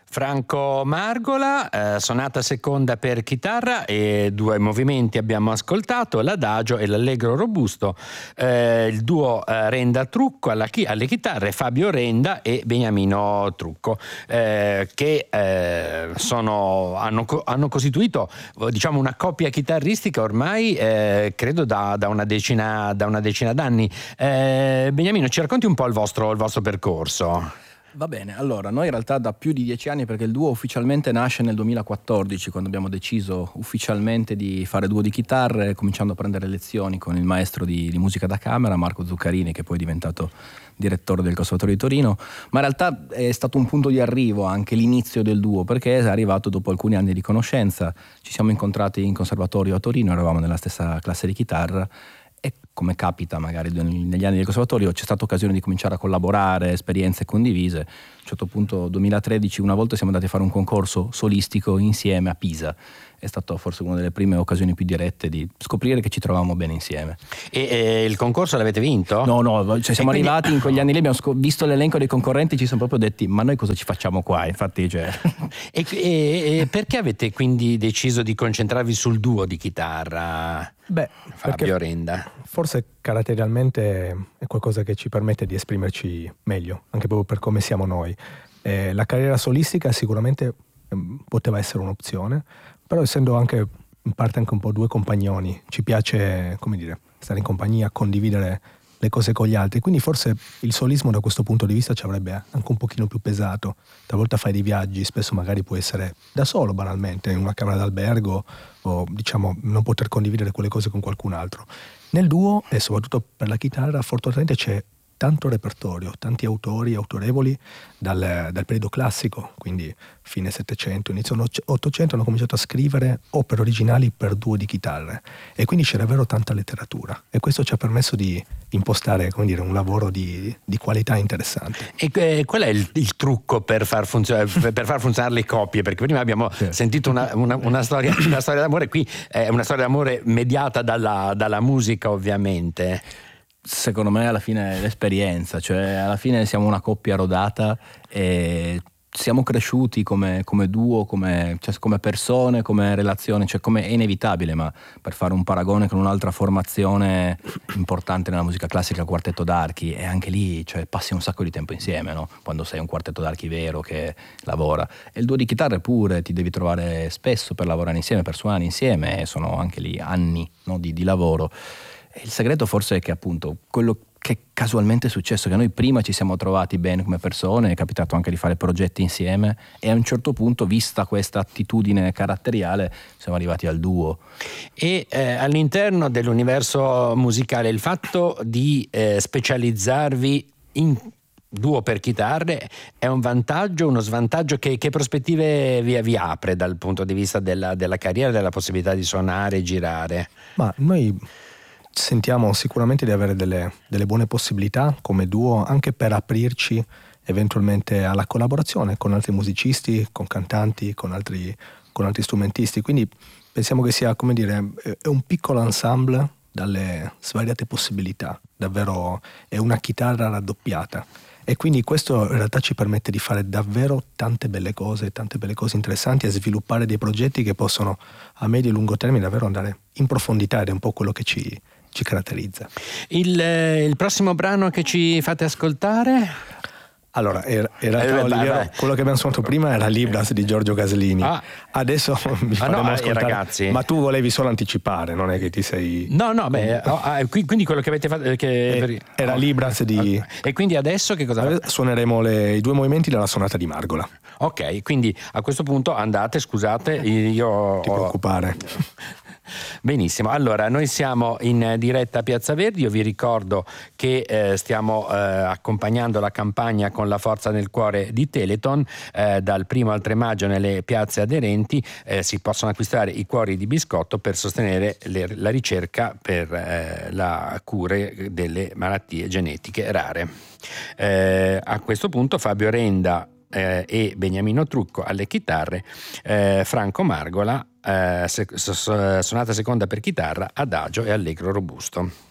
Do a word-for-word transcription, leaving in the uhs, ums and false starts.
Franco Margola, eh, sonata seconda per chitarra e due movimenti abbiamo ascoltato, l'adagio e l'allegro robusto, eh, il duo eh, Renda Trucco alla chi- alle chitarre, Fabio Renda e Beniamino Trucco, eh, che eh, sono, hanno, hanno costituito diciamo una coppia chitarristica ormai eh, credo da, da, una decina, da una decina d'anni. Eh, Beniamino, ci racconti un po' il vostro, il vostro percorso? Va bene, allora noi in realtà da più di dieci anni, perché il duo ufficialmente nasce nel duemilaquattordici, quando abbiamo deciso ufficialmente di fare duo di chitarre, cominciando a prendere lezioni con il maestro di, di musica da camera Marco Zuccarini, che poi è diventato direttore del Conservatorio di Torino. Ma in realtà è stato un punto di arrivo anche l'inizio del duo, perché è arrivato dopo alcuni anni di conoscenza. Ci siamo incontrati in conservatorio a Torino, eravamo nella stessa classe di chitarra e, come capita magari negli anni del conservatorio, c'è stata occasione di cominciare a collaborare, esperienze condivise. A un certo punto, duemilatredici, una volta siamo andati a fare un concorso solistico insieme a Pisa. È stata forse una delle prime occasioni più dirette di scoprire che ci trovavamo bene insieme. E, e il concorso l'avete vinto? No, no, cioè siamo quindi... arrivati in quegli anni lì, abbiamo sc- visto l'elenco dei concorrenti, ci siamo proprio detti: ma noi cosa ci facciamo qua? Infatti, cioè... e, e, e perché avete quindi deciso di concentrarvi sul duo di chitarra? Beh, Fabio Renda. Forse caratterialmente è qualcosa che ci permette di esprimerci meglio, anche proprio per come siamo noi. Eh, la carriera solistica sicuramente eh, poteva essere un'opzione, però essendo anche in parte anche un po' due compagnoni, ci piace, come dire, stare in compagnia, condividere le cose con gli altri, quindi forse il solismo da questo punto di vista ci avrebbe anche un pochino più pesato. Talvolta fai dei viaggi, spesso magari può essere da solo, banalmente, in una camera d'albergo, o diciamo non poter condividere quelle cose con qualcun altro. Nel duo, e soprattutto per la chitarra, fortunatamente c'è tanto repertorio, tanti autori autorevoli dal, dal periodo classico, quindi fine Settecento, inizio Ottocento, hanno cominciato a scrivere opere originali per duo di chitarre, e quindi c'è davvero tanta letteratura, e questo ci ha permesso di impostare, come dire, un lavoro di, di qualità interessante. E eh, qual è il, il trucco per far, funzionare, per far funzionare le coppie? Perché prima abbiamo sì. sentito una, una, una, storia, una storia d'amore, qui è una storia d'amore mediata dalla, dalla musica, ovviamente. Secondo me alla fine è l'esperienza, cioè alla fine siamo una coppia rodata e siamo cresciuti come, come duo, come, cioè come persone, come relazione, cioè come è inevitabile, ma per fare un paragone con un'altra formazione importante nella musica classica, il quartetto d'archi, e anche lì cioè, passi un sacco di tempo insieme, no? Quando sei un quartetto d'archi vero che lavora. E il duo di chitarre pure, ti devi trovare spesso per lavorare insieme, per suonare insieme, e sono anche lì anni, no, di, di lavoro. Il segreto forse è che appunto quello che casualmente è successo, che noi prima ci siamo trovati bene come persone, è capitato anche di fare progetti insieme, e a un certo punto, vista questa attitudine caratteriale, siamo arrivati al duo. E eh, all'interno dell'universo musicale il fatto di eh, specializzarvi in duo per chitarre è un vantaggio, uno svantaggio? Che, che prospettive vi, vi apre dal punto di vista della, della carriera, della possibilità di suonare e girare? Ma noi sentiamo sicuramente di avere delle, delle buone possibilità come duo, anche per aprirci eventualmente alla collaborazione con altri musicisti, con cantanti, con altri, con altri strumentisti. Quindi pensiamo che sia, come dire, è un piccolo ensemble dalle svariate possibilità. Davvero è una chitarra raddoppiata. E quindi questo in realtà ci permette di fare davvero tante belle cose, tante belle cose interessanti, e sviluppare dei progetti che possono a medio e lungo termine davvero andare in profondità, ed è un po' quello che ci, ci caratterizza. Il, eh, il prossimo brano che ci fate ascoltare? Allora, in realtà, Eh, Oliviero, vai, vai. quello che abbiamo suonato prima era Libras di Giorgio Gaslini. Ah. Adesso vi Ah, faremo no, ascoltare. ragazzi. Ma tu volevi solo anticipare, non è che ti sei... No, no, beh, oh, ah, quindi quello che avete fatto... Che... Eh, era Libras di... E quindi adesso che cosa fate? Suoneremo le, i due movimenti della sonata di Margola. Ok, quindi a questo punto andate, scusate, io... Ti preoccupare. Benissimo, allora noi siamo in diretta a Piazza Verdi, io vi ricordo che eh, stiamo eh, accompagnando la campagna Con la forza nel cuore di Telethon, eh, dal primo al tre maggio nelle piazze aderenti eh, si possono acquistare i cuori di biscotto per sostenere le, la ricerca per eh, la cure delle malattie genetiche rare. Eh, a questo punto Fabio Renda eh, e Beniamino Trucco alle chitarre, eh, Franco Margola eh, se, so, sonata seconda per chitarra, adagio e allegro robusto.